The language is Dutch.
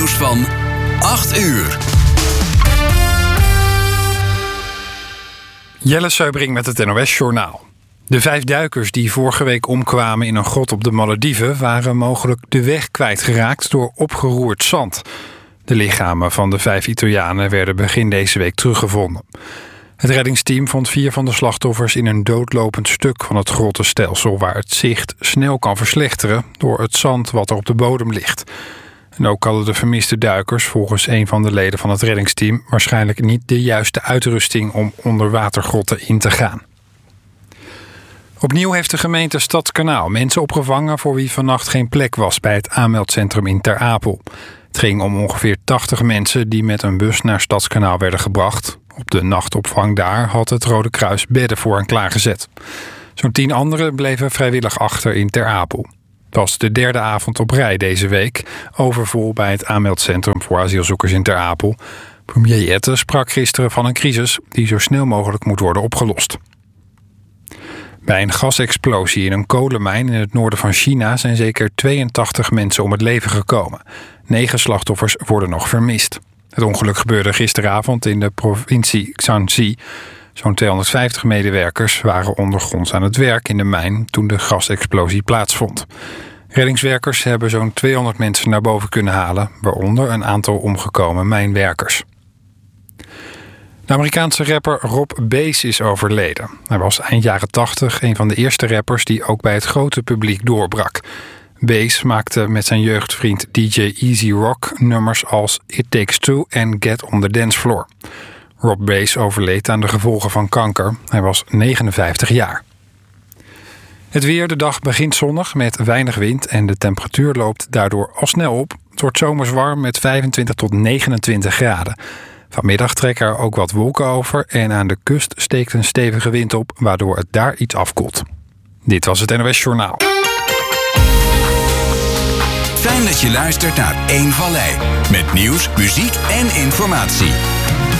nieuws van 8 uur. Jelle Seubring met het NOS-journaal. De 5 duikers die vorige week omkwamen in een grot op de Malediven waren mogelijk de weg kwijtgeraakt door opgeroerd zand. De lichamen van de 5 Italianen werden begin deze week teruggevonden. Het reddingsteam vond 4 van de slachtoffers in een doodlopend stuk van het grottenstelsel waar het zicht snel kan verslechteren door het zand wat er op de bodem ligt. En ook hadden de vermiste duikers volgens een van de leden van het reddingsteam waarschijnlijk niet de juiste uitrusting om onderwatergrotten in te gaan. Opnieuw heeft de gemeente Stadskanaal mensen opgevangen voor wie vannacht geen plek was bij het aanmeldcentrum in Ter Apel. Het ging om ongeveer 80 mensen die met een bus naar Stadskanaal werden gebracht. Op de nachtopvang daar had het Rode Kruis bedden voor hen klaargezet. Zo'n 10 anderen bleven vrijwillig achter in Ter Apel. Het was de 3e avond op rij deze week, overvol bij het aanmeldcentrum voor asielzoekers in Ter Apel. Premier Jette sprak gisteren van een crisis die zo snel mogelijk moet worden opgelost. Bij een gasexplosie in een kolenmijn in het noorden van China zijn zeker 82 mensen om het leven gekomen. 9 slachtoffers worden nog vermist. Het ongeluk gebeurde gisteravond in de provincie Shanxi. Zo'n 250 medewerkers waren ondergronds aan het werk in de mijn toen de gasexplosie plaatsvond. Reddingswerkers hebben zo'n 200 mensen naar boven kunnen halen, waaronder een aantal omgekomen mijnwerkers. De Amerikaanse rapper Rob Base is overleden. Hij was eind jaren 80 een van de eerste rappers die ook bij het grote publiek doorbrak. Base maakte met zijn jeugdvriend DJ Easy Rock nummers als It Takes Two en Get on the Dance Floor. Rob Base overleed aan de gevolgen van kanker. Hij was 59 jaar. Het weer, de dag begint zonnig met weinig wind en de temperatuur loopt daardoor al snel op. Het wordt zomers warm met 25 tot 29 graden. Vanmiddag trekken er ook wat wolken over en aan de kust steekt een stevige wind op, waardoor het daar iets afkoelt. Dit was het NOS Journaal. Fijn dat je luistert naar 1 Vallei. Met nieuws, muziek en informatie.